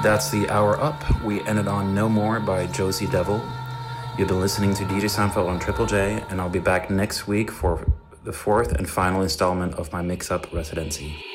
That's the hour up. We ended on No More by Josie Devil. You've been listening to DJ Seinfeld on Triple J, and I'll be back next week for the fourth and final installment of my mix-up residency.